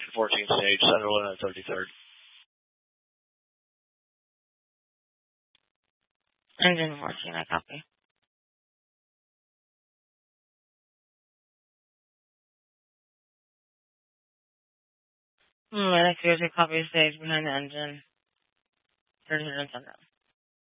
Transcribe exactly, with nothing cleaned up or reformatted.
fourteen stage, Sunderland at thirty-third. Engine fourteen, I copy. Hmm, I think seriously copy stage behind the engine. thirty-third and Sunderland.